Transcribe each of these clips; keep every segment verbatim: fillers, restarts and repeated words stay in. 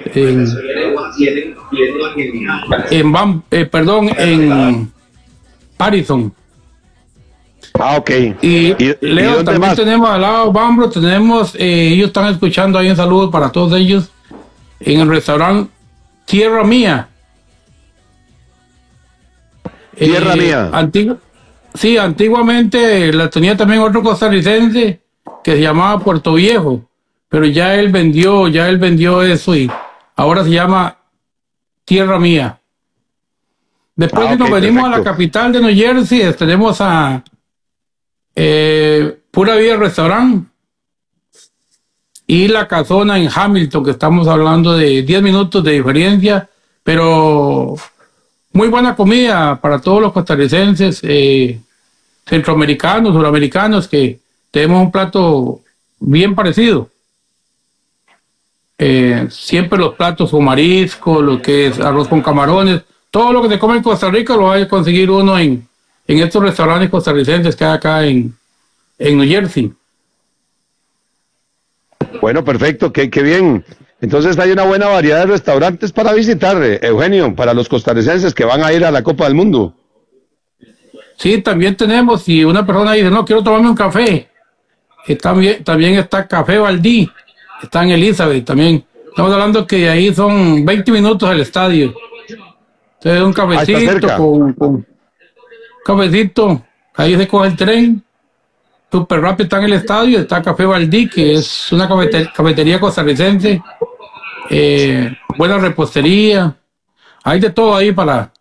en, en Bam, eh, perdón, en Patterson. Ah, ok. Y, ¿Y, Leo, ¿y también más? tenemos al lado Bambro, tenemos, eh, ellos están escuchando ahí, un saludo para todos ellos, en el restaurante Tierra Mía. Tierra eh, Mía. Antigu sí, antiguamente la tenía también otro costarricense que se llamaba Puerto Viejo, pero ya él vendió, ya él vendió eso y ahora se llama Tierra Mía. Después, Ah, si ok, nos venimos a la perfecto. capital de New Jersey, tenemos a eh, Pura Vida Restaurant y La Casona en Hamilton, que estamos hablando de diez minutos de diferencia, pero muy buena comida para todos los costarricenses, eh, centroamericanos, suramericanos, que tenemos un plato bien parecido. Eh, siempre los platos con marisco, lo que es arroz con camarones, todo lo que se come en Costa Rica lo va a conseguir uno en, en estos restaurantes costarricenses que hay acá en, en New Jersey. Bueno, perfecto, qué, qué bien. Entonces hay una buena variedad de restaurantes para visitar, eh, Eugenio, para los costarricenses que van a ir a la Copa del Mundo. Sí, también tenemos, si una persona dice, no, quiero tomarme un café, eh, también, también está Café Valdí, está en Elizabeth también. Estamos hablando que de ahí son veinte minutos al estadio. Entonces un Ah, está cafecito cerca. con, con un cafecito, ahí se coge el tren, súper rápido está en el estadio, está Café Valdí, que es una cafetería, cafetería costarricense, eh, buena repostería, hay de todo ahí para,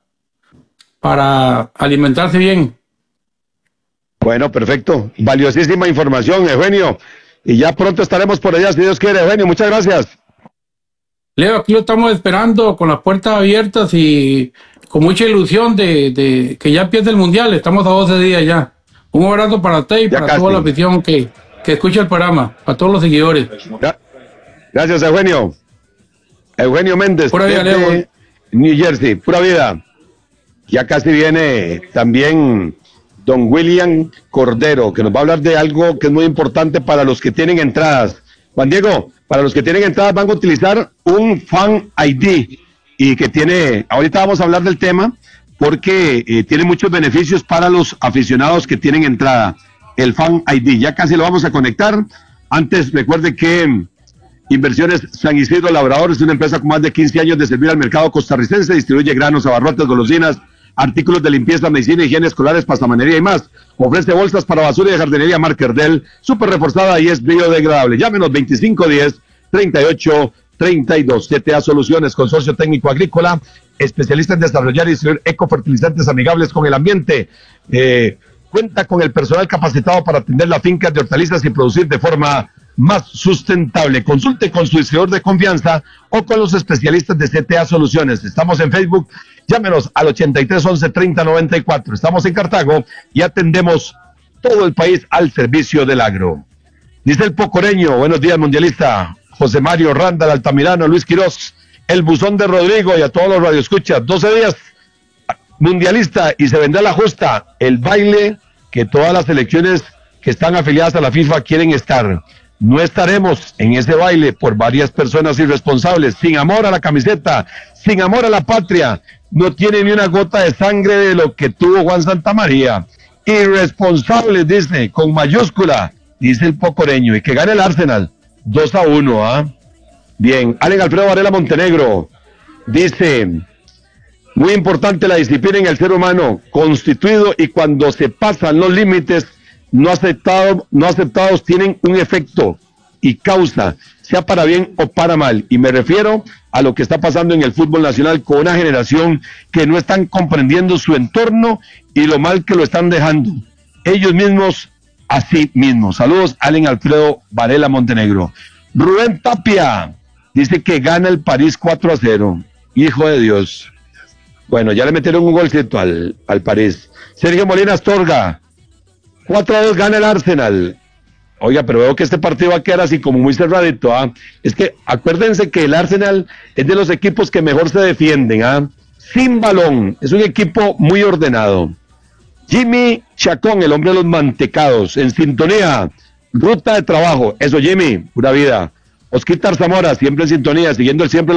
para alimentarse bien. Bueno, perfecto. Valiosísima información, Eugenio. Y ya pronto estaremos por allá, si Dios quiere, Eugenio. Muchas gracias. Leo, aquí lo estamos esperando con las puertas abiertas y con mucha ilusión de, de que ya empiece el Mundial. Estamos a doce días ya. Un abrazo para usted y Ya para casi. toda la afición que, que escucha el programa, para todos los seguidores. Gracias, Eugenio. Eugenio Méndez, Pura vida, desde Leo. New Jersey. Pura vida. Ya casi viene también don William Cordero, que nos va a hablar de algo que es muy importante para los que tienen entradas. Juan Diego, para los que tienen entradas van a utilizar un Fan I D y que tiene, ahorita vamos a hablar del tema, porque eh, tiene muchos beneficios para los aficionados que tienen entrada. El Fan I D, ya casi lo vamos a conectar. Antes, recuerde que Inversiones San Isidro Labrador es una empresa con más de quince años de servir al mercado costarricense, distribuye granos, abarrotes, golosinas, artículos de limpieza, medicina, higiene escolares, pastamanería y más. Ofrece bolsas para basura y de jardinería Marker Del, súper reforzada y es biodegradable. Llámenos veinticinco diez, treinta y ocho, treinta y dos. C T A Soluciones, Consorcio Técnico Agrícola, especialista en desarrollar y distribuir ecofertilizantes amigables con el ambiente. Eh, cuenta con el personal capacitado para atender las fincas de hortalizas y producir de forma más sustentable. Consulte con su distribuidor de confianza o con los especialistas de C T A Soluciones. Estamos en Facebook, llámenos al ochenta y tres once treinta noventa y cuatro. Estamos en Cartago y atendemos todo el país al servicio del agro. Dice el Pocoreño, buenos días, mundialista. José Mario Randall, Altamirano, Luis Quirós, el buzón de Rodrigo y a todos los radioescuchas. doce días, mundialista, y se vendrá la justa, el baile que todas las selecciones que están afiliadas a la FIFA quieren estar. No estaremos en ese baile por varias personas irresponsables, sin amor a la camiseta, sin amor a la patria. No tiene ni una gota de sangre de lo que tuvo Juan Santamaría. Irresponsables, dice, con mayúscula, dice el Pocoreño. Y que gane el Arsenal, dos a uno, ¿ah? ¿eh? Bien, Allen Alfredo Varela Montenegro dice, muy importante la disciplina en el ser humano, constituido y cuando se pasan los límites no aceptados, no aceptados tienen un efecto y causa, sea para bien o para mal. Y me refiero a lo que está pasando en el fútbol nacional con una generación que no están comprendiendo su entorno y lo mal que lo están dejando. Ellos mismos, a sí mismos. Saludos, Allen Alfredo Varela Montenegro. Rubén Tapia dice que gana el París cuatro a cero. Hijo de Dios. Bueno, ya le metieron un golcito al, al París. Sergio Molina Astorga, cuatro a dos gana el Arsenal. Oiga, pero veo que este partido va a quedar así como muy cerradito, ¿ah? Es que acuérdense que el Arsenal es de los equipos que mejor se defienden, ¿ah? Sin balón, es un equipo muy ordenado. Jimmy Chacón, el hombre de los mantecados, en sintonía, ruta de trabajo, eso Jimmy, pura vida. Osquitar Zamora, siempre en sintonía, siguiendo el siempre